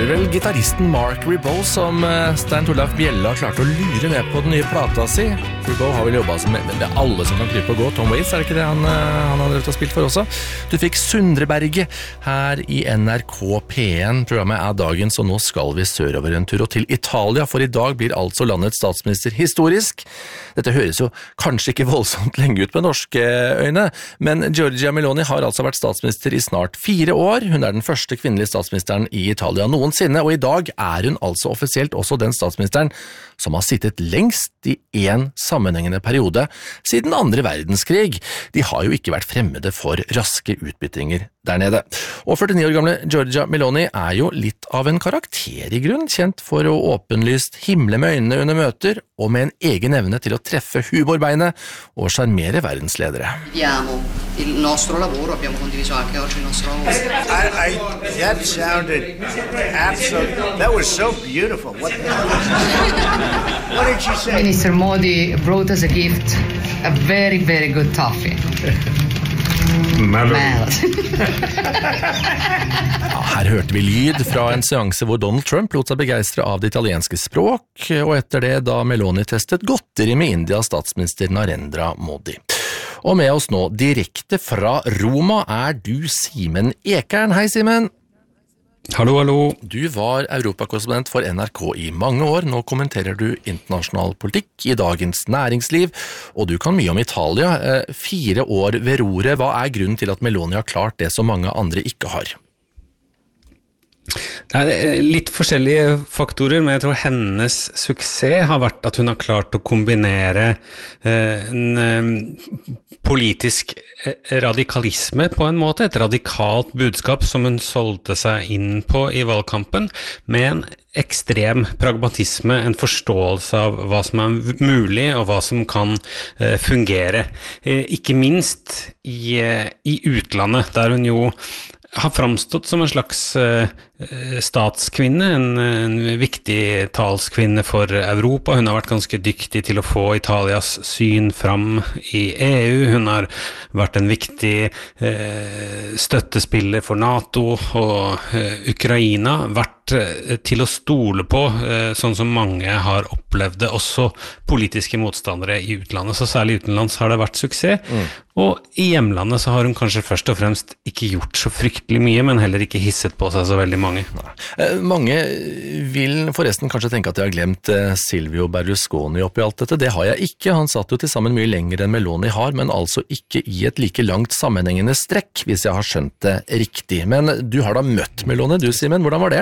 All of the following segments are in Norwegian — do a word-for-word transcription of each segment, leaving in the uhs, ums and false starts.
det vel gitaristen Mark Ribot som Stein Torleif Bjella klarte å lure med på den nye plata si. Ribot har vel jobbet med, med alle som kan krype og gå. Tom Waits, er det ikke det han, han har drevet og spilt for også? Du fikk Sundreberget her i N R K P en. Programmet er dagens, og nå skal vi sørover en tur og til Italia, for i dag blir altså landets statsminister historisk. Dette høres jo kanskje ikke voldsomt lenge ut med norske øyne, men Giorgia Meloni har altså vært statsminister i snart fire år. Hun er den første kvinnelige statsministeren i Italia noensinne, og i dag er hun altså offisielt også den statsministeren som har sittet lengst i en sammenhengende periode siden andre verdenskrig. De har jo ikke vært fremmede for raske utbyttinger der nede. Og førtini år gamle Giorgia Meloni er jo litt av en karakter i grunn, kjent for å åpenlyst himle med øynene under møter, og med en egen evne til å treffe humorbeinet og charmere verdensledere. Abbiamo il nostro lavoro, abbiamo condiviso anche oggi il nostro lavoro. I, I, that sounded absolutely, that was so beautiful. What, what did you say? Minister Modi brought us a gift, a very, very good toffee. Ja, her hørte vi lyd fra en seanse hvor Donald Trump lot seg begeistre av det italienske språk, og etter det da Meloni testet godteri med Indias statsminister Narendra Modi. Og med oss nå, direkte fra Roma, er du Simen Ekern. Hei Simen! Hallo, hallo. Du var europakorrespondent for N R K i mange år. Nå kommenterer du internasjonal politikk i Dagens Næringsliv, og du kan mye om Italia. Fire år ved roret, hva er grunnen til at Meloni har klart det som mange andre ikke har? Det er litt forskjellige faktorer, men jeg tror hennes suksess har vært at hun har klart å kombinere en politisk radikalisme på en måte, et radikalt budskap som hun solgte seg inn på i valgkampen, med en ekstrem pragmatisme, en forståelse av hva som er mulig og hva som kan fungere. Ikke minst i, i utlandet, der hun jo har framstått som en slags uh, statskvinne, en, en viktig talskvinne for Europa. Hun har vært ganske dyktig til å få Italias syn fram i E U. Hun har vært en viktig uh, støttespiller for NATO og uh, Ukraina, vært uh, til å stole på, uh, sånn som mange har opplevd det, også politiske motstandere i utlandet. Så særlig utenlands har det vært suksess. Mm. Og i hjemlandet så har hun kanskje først og fremst ikke gjort så fryktelig mye, men heller ikke hisset på seg så veldig mange. Eh, mange vil forresten kanskje tenke at de har glemt eh, Silvio Berlusconi oppi alt dette. Det har jeg ikke. Han satt jo til sammen mye lenger enn Meloni har, men altså ikke i et like langt sammenhengende strekk, hvis jeg har skjønt det riktig. Men du har da møtt Meloni, du Simen. Hvordan var det?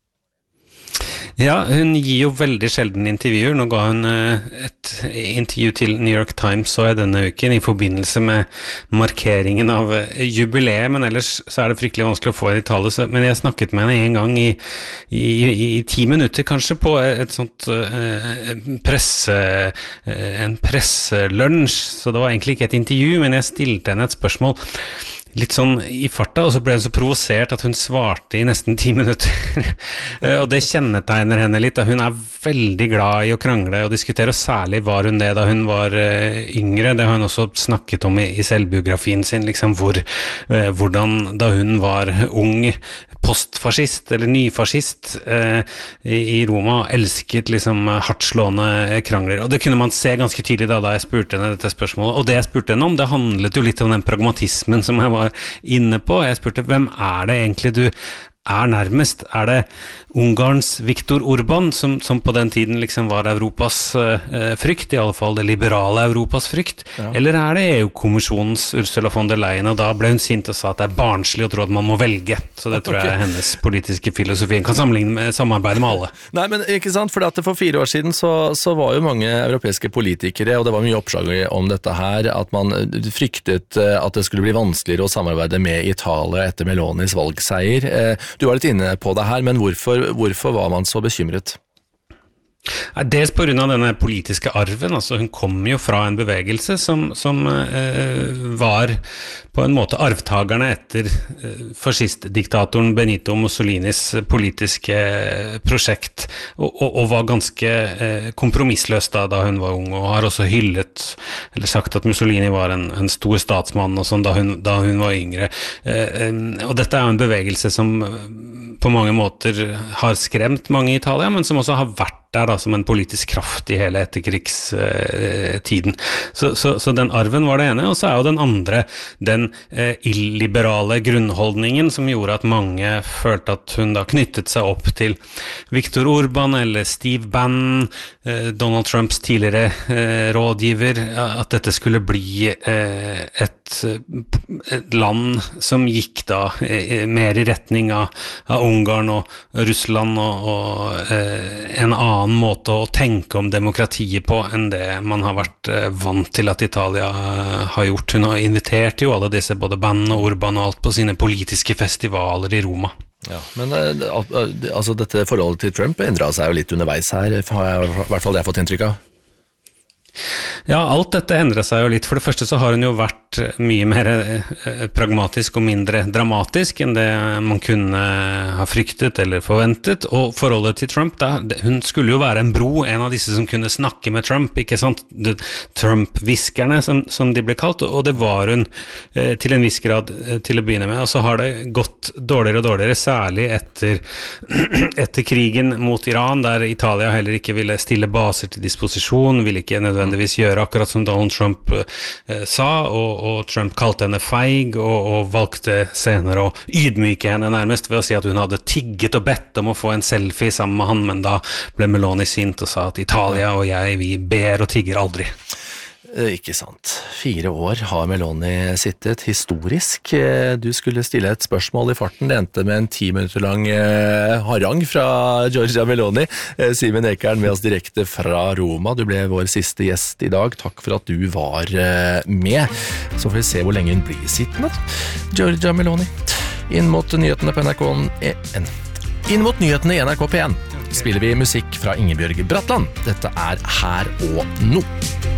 Ja, hun gir jo veldig sjelden intervjuer. Nå ga hun et intervju til New York Times så jeg denne uken i forbindelse med markeringen av jubileet, men ellers så er det fryktelig vanskelig å få henne i tale. Men jeg snakket med henne en gang i, i, i, i ti minutter kanskje på et sånt uh, presse, uh, en presselunsj, så det var egentlig ikke et intervju, men jeg stilte henne et spørsmål litt sånn i farta, og så ble hun så provosert at hun svarte i nesten ti minutter. Og det kjennetegner henne litt. Hun er veldig glad i å krangle og diskutere, og særlig var hun det da hun var yngre. Det har hun også snakket om i, i selvbiografien sin, liksom hvor, hvordan da hun var ung postfascist eller nyfascist eh, i Roma elsket liksom hardtslående krangler, og det kunne man se ganske tydelig da, da jeg spurte henne dette spørsmålet, og det jeg spurte henne om, det handlet jo litt om den pragmatismen som jeg var inne på. Jeg spurte, hvem er det egentlig du er nærmest? Er det Ungarns Viktor Orban, som, som på den tiden liksom var Europas eh, frykt, i alle fall det liberale Europas frykt, ja. Eller er det E U-kommisjonens Ursula von der Leyen, og da ble hun sint og sa at det er barnslig og tror at man må velge, så det tror okay. jeg er hennes politiske filosofi. Hun kan sammenligne med, samarbeide med alle. Nei, men ikke sant, for at for fire år siden så, så var jo mange europeiske politikere, og det var mye oppslag om dette her, at man fryktet at det skulle bli vanskeligere å samarbeide med Italia etter Melonis valgseier. Du var litt inne på det her, men hvorfor Hvorfor var man så bekymret? Dels på grunn av denne politiske arven, altså hun kom jo fra en bevegelse som, som eh, var på en måte arvtagerne etter eh, fascistdiktatoren Benito Mussolinis politiske prosjekt, og, og, og var ganske eh, kompromissløs da, da hun var ung, og har også hyllet, eller sagt at Mussolini var en, en stor statsmann og sånn da hun, da hun var yngre. Eh, og dette er jo en bevegelse som på mange måter har skremt mange i Italia, men som også har vært der da, som en politisk kraft i hele etterkrigstiden. Så, så, så den arven var det ene, og så er jo den andre den eh, illiberale grunnholdningen som gjorde at mange følte at hun da knyttet seg opp til Viktor Orban eller Steve Bannon, eh, Donald Trumps tidligere eh, rådgiver, at dette skulle bli eh, et, et land som gikk da eh, mer i retning av, av Ungarn og Russland og, og eh, en annen annen måte å tenke om demokratiet på enn det man har vært vant til at Italia har gjort. Hun har invitert jo alle disse, både Bannon og Orban og alt, på sine politiske festivaler i Roma. Ja, men altså dette forholdet til Trump endret seg jo litt underveis her, har jeg, i hvert fall det jeg har fått inntrykk av. Ja, alt dette endret seg jo litt. For det første så har hun jo vært mye mer eh, pragmatisk og mindre dramatisk enn det man kunne ha fryktet eller forventet. Og forholdet til Trump, da, hun skulle jo være en bro, en av disse som kunne snakke med Trump, ikke sant? Trump-viskerne, som, som de ble kalt, og det var hun eh, til en viss grad eh, til å begynne med. Og så har det gått dårligere og dårligere, særlig etter, etter krigen mot Iran, der Italia heller ikke ville stille baser til disposisjon, ville ikke nødvendigvis gjøre akkurat som Donald Trump eh, sa, og, og Trump kalte henne feig, og, og valgte senere å ydmyke henne nærmest ved å si at hun hadde tigget og bedt om å få en selfie sammen med han, men da ble Meloni sint og sa at Italia og jeg, vi ber og tigger aldri. Ikke sant. Fire år har Meloni sittet, historisk. Du skulle stille et spørsmål i farten, det endte med en ti minutter lang harang fra Giorgia Meloni. Simen Ekern med oss direkte fra Roma. Du ble vår siste gjest i dag. Takk for at du var med. Så får vi se hvor lenge hun blir sittende. Giorgia Meloni. Inn mot nyhetene på N R K en. Inn mot nyhetene i N R K P en spiller vi musikk fra Ingebjørg Bratland. Dette er Her og Nå.